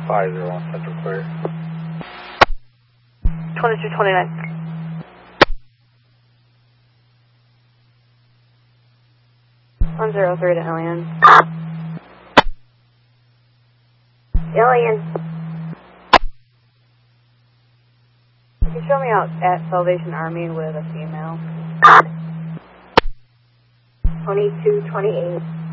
501 Central clear. 2229. One zero three to Alien. Alien. You can show me out at Salvation Army with a female. 2228.